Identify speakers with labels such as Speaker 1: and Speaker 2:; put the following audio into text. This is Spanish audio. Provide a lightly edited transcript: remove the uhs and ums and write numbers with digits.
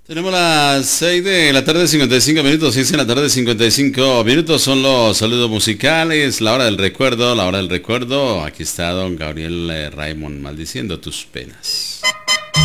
Speaker 1: Tenemos las 6 de la tarde, 55 minutos, 6 de la tarde, 55 minutos, son los saludos musicales, la hora del recuerdo, la hora del recuerdo. Aquí está don Gabriel Raymond maldiciendo tus penas.